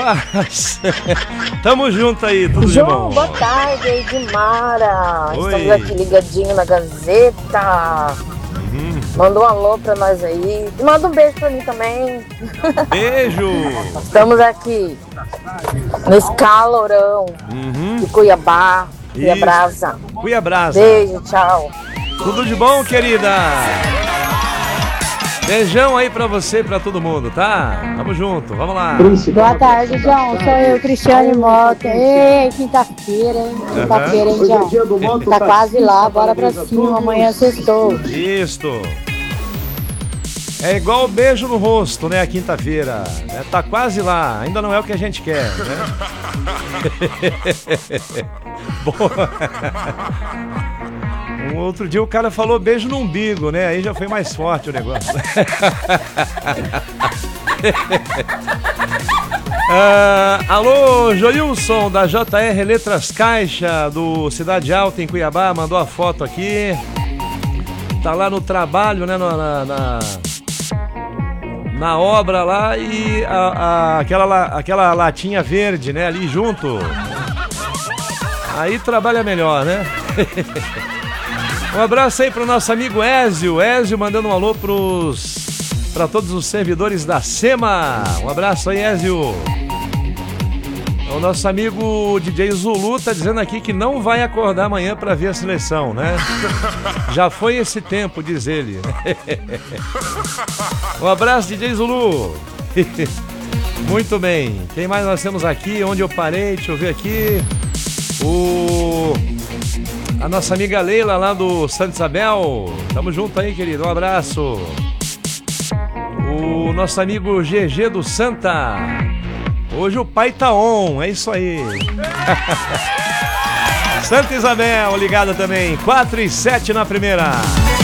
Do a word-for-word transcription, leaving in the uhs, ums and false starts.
Queiroz. Tamo junto aí, tudo João, de bom. boa tarde, Edmara. Oi. Estamos aqui ligadinho na Gazeta. Uhum. Manda um alô pra nós aí. E manda um beijo pra mim também. Beijo. Estamos aqui nesse calorão Uhum. de Cuiabá. Cuiabrasa. Cuiabrasa. Beijo, tchau. Tudo de bom, querida? Beijão aí pra você e pra todo mundo, tá? Tamo junto, vamos lá. Boa tarde, João. Sou eu, Cristiane Mota. Ei, quinta-feira, hein? Quinta-feira, hein, João? Tá quase lá, bora pra cima. Amanhã sextou. Isto. É igual o beijo no rosto, né? A quinta-feira. Né? Tá quase lá. Ainda não é o que a gente quer, né? Boa. Um outro dia o cara falou beijo no umbigo, né? Aí já foi mais forte o negócio. ah, alô, Joilson da J R Letras Caixa do Cidade Alta em Cuiabá, mandou a foto aqui. Tá lá no trabalho, né? Na, na, na obra lá e a, a, aquela, aquela latinha verde, né? Ali junto. Aí trabalha melhor, né? Um abraço aí pro nosso amigo Ézio. Ézio mandando um alô pros, pra todos os servidores da SEMA. Um abraço aí, Ézio. O nosso amigo D J Zulu tá dizendo aqui que não vai acordar amanhã pra ver a seleção, né? Já foi esse tempo, diz ele. Um abraço, D J Zulu. Muito bem. Quem mais nós temos aqui? Onde eu parei? Deixa eu ver aqui. O... A nossa amiga Leila lá do Santa Isabel. Tamo junto aí, querido. Um abraço. O nosso amigo G G do Santa. Hoje o pai tá on. É isso aí. Santa Isabel ligada também. quatro e sete na primeira.